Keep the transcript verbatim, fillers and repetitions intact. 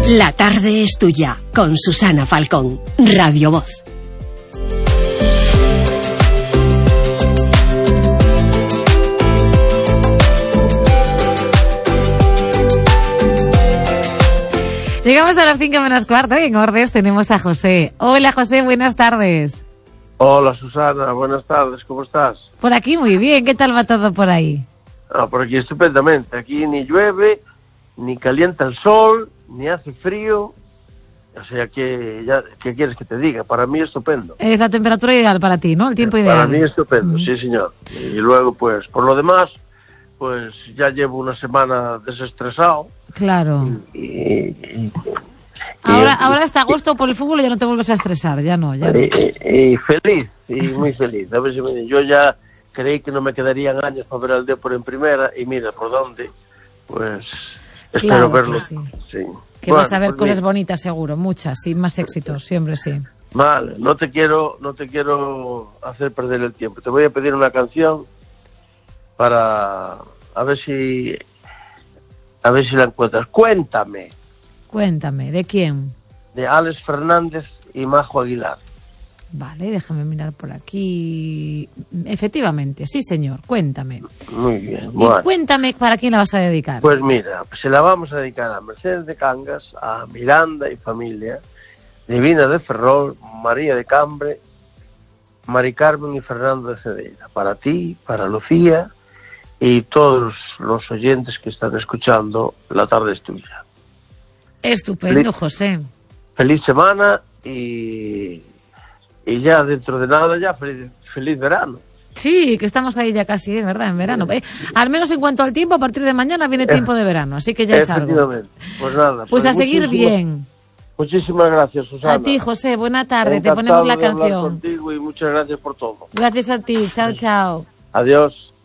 La tarde es tuya, con Susana Falcón, Radio Voz. Llegamos a las cinco menos cuarto y en Ordes tenemos a José. Hola José, buenas tardes. Hola Susana, buenas tardes, ¿cómo estás? Por aquí muy bien, ¿qué tal va todo por ahí? Ah, por aquí estupendamente, aquí ni llueve, ni calienta el sol, ni hace frío, o sea que, ya, ¿qué quieres que te diga? Para mí estupendo. Es la temperatura ideal para ti, ¿no? El tiempo ideal. Para mí estupendo, mm. sí señor. Y luego pues, por lo demás, pues ya llevo una semana desestresado. Claro. Y, y, y, ahora, y, ahora hasta agosto por el fútbol ya no te vuelves a estresar, ya no. Ya y, no. Y, y feliz, y muy feliz. A ver si me, yo ya creí que no me quedarían años para ver al Depor en primera, y mira por dónde, pues espero claro verlo. Que, sí. Sí. que bueno, vas a ver pues cosas mira. bonitas seguro, muchas, y más éxitos, siempre sí. Vale, no te quiero, no te quiero hacer perder el tiempo. Te voy a pedir una canción para a ver si a ver si la encuentras. Cuéntame. Cuéntame, ¿de quién? De Alex Fernández y Majo Aguilar. Vale, déjame mirar por aquí. Efectivamente, sí señor, cuéntame. Muy bien. Y Bueno. cuéntame para quién la vas a dedicar. Pues mira, se la vamos a dedicar a Mercedes de Cangas, a Miranda y familia, Divina de Ferrol, María de Cambre, Mari Carmen y Fernando de Cedeira. Para ti, para Lucía y todos los oyentes que están escuchando, La tarde es tuya. Estupendo, Feliz, José. Feliz semana y, y ya dentro de nada ya feliz, feliz verano. Sí, que estamos ahí ya casi, ¿eh? ¿Verdad? En verano. Eh, al menos en cuanto al tiempo, a partir de mañana viene tiempo de verano, así que ya es algo. Efectivamente. Pues nada. Pues, pues a seguir bien. Muchísimas gracias, Susana. A ti, José, buena tarde. Encantado te ponemos la de hablar canción. Contigo y muchas gracias por todo. Gracias a ti. Chao, chao. Adiós.